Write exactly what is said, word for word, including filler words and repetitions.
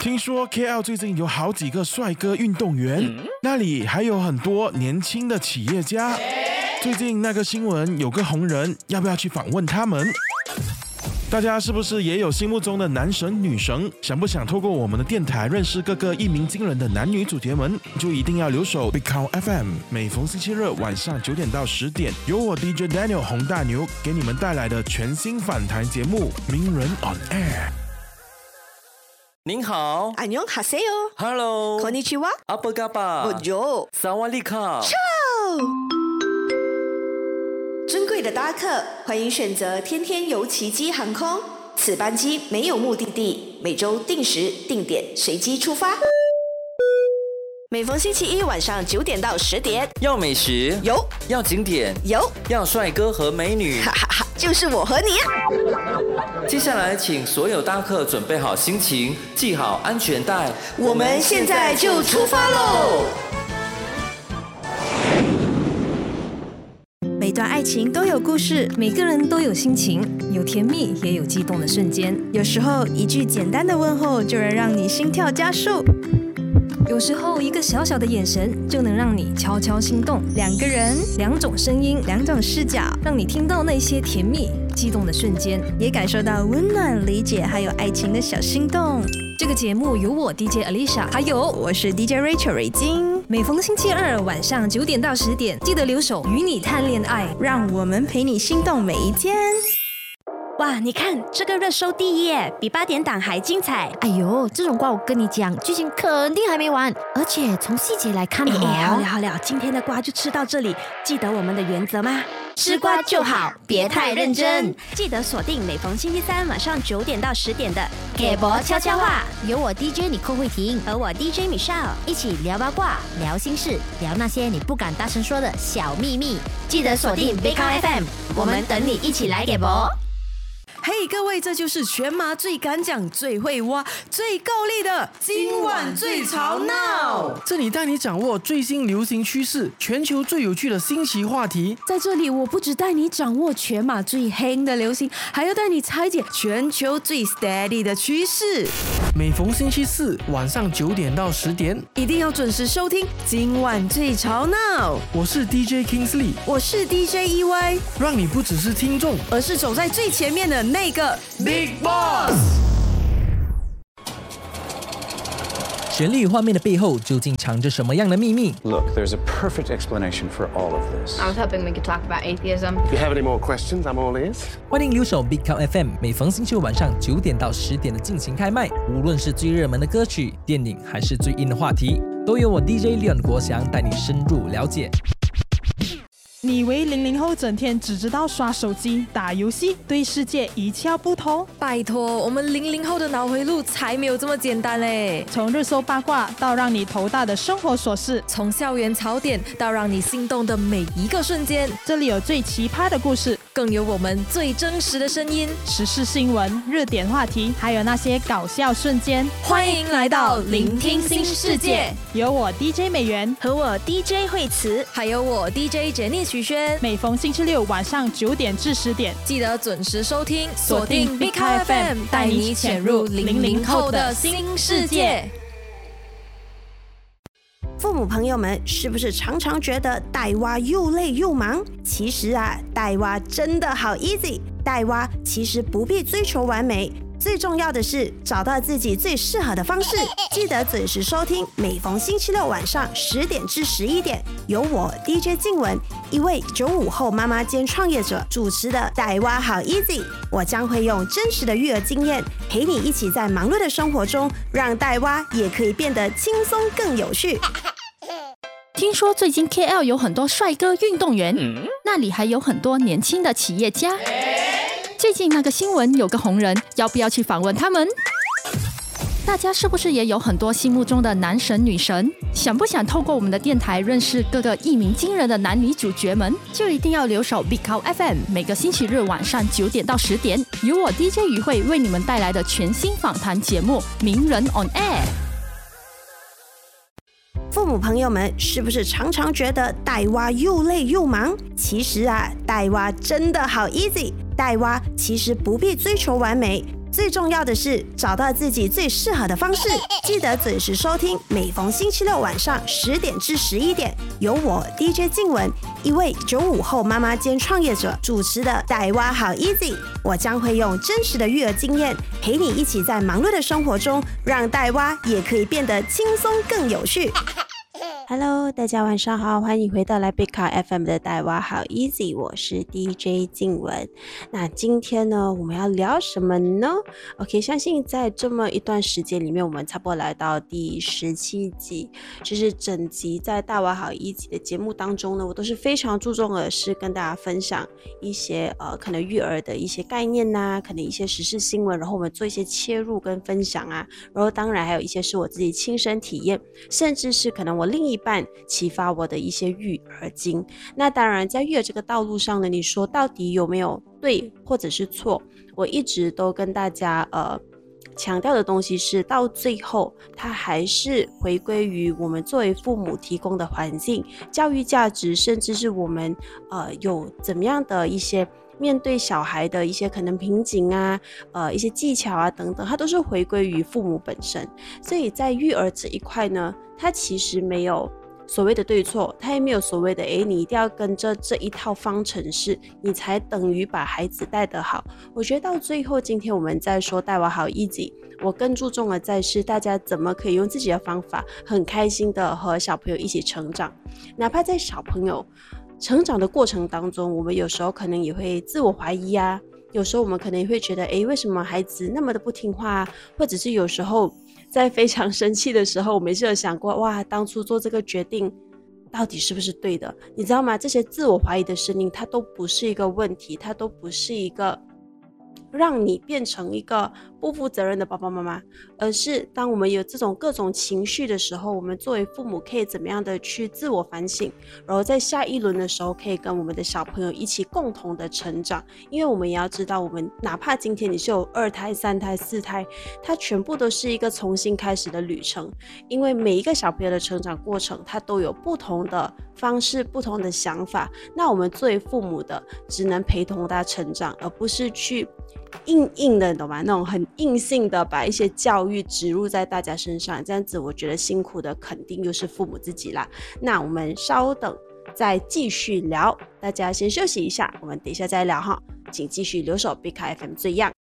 听说 K L 最近有好几个帅哥运动员，嗯、那里还有很多年轻的企业家。最近那个新闻有个红人，要不要去访问他们？大家是不是也有心目中的男神女神？想不想透过我们的电台认识各个一鸣惊人的男女主角们？就一定要留守 Big Cow F M， 每逢星期日晚上九点到十点，由我 D J Daniel 洪大牛给你们带来的全新访谈节目《名人 on Air》。 您好， 안녕하세요。 Hello， こんにちは。 阿波嘎巴， 我就萨瓦利卡。 尊贵的搭客，欢迎选择天天游奇迹航空。此班机没有目的地，每周定时定点随机出发。每逢星期一晚上九点到十点， 要美食有， 要景点有， 要帅哥和美女， 哈哈哈，就是我和你。 接下来，请所有搭客准备好心情，系好安全带， 我们现在就出发喽！ 每段爱情都有故事，每个人都有心情，有甜蜜，也有激动的瞬间。 有时候，一句简单的问候就能让你心跳加速。 有时候，一个小小的眼神就能让你悄悄心动。 两个人， 两种声音， 两种视角， 让你听到那些甜蜜、激动的瞬间， 也感受到温暖、理解，还有爱情的小心动。 这个节目由我 D J Alicia， 还有我是 D J Rachel 瑞金。 每逢星期二晚上九点到十点，记得留守与你谈恋爱， 让我们陪你心动每一天。 哇，你看这个热搜第一耶，比八点档还精彩。 哎呦，这种瓜我跟你讲，剧情肯定还没完，而且从细节来看哦。 哎，好了好了，今天的瓜就吃到这里。记得我们的原则吗？吃瓜就好，别太认真。记得锁定每逢星期三晚上九点到十点的《给博悄悄话》， 有我 D J 你寇慧婷和我 D J Michelle 一起聊八卦、聊心事、聊那些你不敢大声说的小秘密。 记得锁定 Big Cow F M， 我们等你一起来给博。 嘿、hey, 各位，这就是全马最敢讲、最会挖、最够力的今晚最吵闹。 这里带你掌握最新流行趋势，全球最有趣的新奇话题。 在这里，我不只带你掌握全马最夯的流行，还要带你拆解全球最 steady 的趋势。 每逢星期四晚上九点到十点， 一定要准时收听今晚最吵闹。 我是 D J Kingsley， 我是 D J E Y， 让你不只是听众， 而是走在最前面的那个 Big Boss。 旋律画面的背后究竟藏着什么样的秘密 ？Look, there's a perfect explanation for all of this. I was hoping we could talk about atheism. If you have any more questions, I'm all ears. 欢迎留守 Big Cow F M， 每逢星期五晚上九点到十点的进行开麦。无论是最热门的歌曲、电影，还是最硬的话题，都由我 D J Leon 国祥带你深入了解。 你以为零零后整天只知道刷手机、打游戏，对世界一窍不通？ 拜托，我们零零后的脑回路才没有这么简单嘞！ 从热搜八卦到让你头大的生活琐事， 从校园槽点到让你心动的每一个瞬间， 这里有最奇葩的故事， 更有我们最真实的声音， 时事新闻、热点话题，还有那些搞笑瞬间。 欢迎来到聆听新世界， 有我 D J 美元和我 D J 惠慈， 还有我 D J 简妮徐轩。 每逢星期六晚上九点至十点， 记得准时收听，锁定 Big Cow F M， 带你潜入零零后的新世界。 父母朋友们是不是常常觉得带娃又累又忙？其实啊，带娃真的好 easy。带娃其实不必追求完美，最重要的是找到自己最适合的方式。记得准时收听，每逢星期六晚上十点至十一点，由我 D J 静雯，一位九五后妈妈兼创业者主持的带娃好 easy。我将会用真实的育儿经验，陪你一起在忙碌的生活中，让带娃也可以变得轻松更有趣。 听说最近 K L 有很多帅哥运动员，嗯、那里还有很多年轻的企业家。最近那个新闻有个红人，要不要去访问他们？大家是不是也有很多心目中的男神女神？想不想透过我们的电台认识各个一鸣惊人的男女主角们？就一定要留守 Big Cow F M， 每个星期日晚上九点到十点，由我 D J 于慧为你们带来的全新访谈节目《名人 on Air》。 父母朋友们是不是常常觉得带娃又累又忙？其实啊，带娃真的好 easy。带娃其实不必追求完美， 最重要的是找到自己最适合的方式。记得准时收听，每逢星期六晚上十点至十一点，由我 D J 静雯，一位九五后妈妈兼创业者主持的带娃好 easy。我将会用真实的育儿经验，陪你一起在忙碌的生活中，让带娃也可以变得轻松更有趣。Hello， 大家晚上好，欢迎回到来贝卡 F M 的带娃好 easy， 我是 D J 静雯。那今天呢，我们要聊什么呢 ？OK， 相信在这么一段时间里面，我们差不多来到第十七集，就是整集在带娃好 easy 的节目当中呢，我都是非常注重的是跟大家分享一些呃可能育儿的一些概念呐、啊，可能一些时事新闻，然后我们做一些切入跟分享啊，然后当然还有一些是我自己亲身体验，甚至是可能我另一半启发我的一些育儿经。那当然在育儿这个道路上呢，你说到底有没有对或者是错，我一直都跟大家呃强调的东西是，到最后它还是回归于我们作为父母提供的环境、教育价值，甚至是我们呃有怎么样的一些面对小孩的一些可能瓶颈啊，呃，一些技巧啊等等，它都是回归于父母本身。所以在育儿这一块呢，它其实没有所谓的对错，它也没有所谓的诶你一定要跟着这一套方程式，你才等于把孩子带得好。我觉得到最后，今天我们在说带娃好 easy， 我更注重的在是大家怎么可以用自己的方法，很开心的和小朋友一起成长，哪怕在小朋友成长的过程当中，我们有时候可能也会自我怀疑啊，有时候我们可能也会觉得，诶，为什么孩子那么的不听话啊？或者是有时候在非常生气的时候，我们也是有想过，哇，当初做这个决定到底是不是对的？你知道吗？这些自我怀疑的声音，它都不是一个问题，它都不是一个让你变成一个不负责任的爸爸妈妈，而是当我们有这种各种情绪的时候，我们作为父母可以怎么样的去自我反省，然后在下一轮的时候可以跟我们的小朋友一起共同的成长。因为我们也要知道，我们哪怕今天你是有二胎、三胎、四胎，它全部都是一个重新开始的旅程。因为每一个小朋友的成长过程，它都有不同的方式、不同的想法。那我们作为父母的，只能陪同他成长，而不是去硬硬的，懂吗？那种很硬性的把一些教育植入在大家身上，这样子我觉得辛苦的肯定就是父母自己啦。那我们稍等再继续聊，大家先休息一下，我们等一下再聊哈，请继续留守贝卡 F M 最样。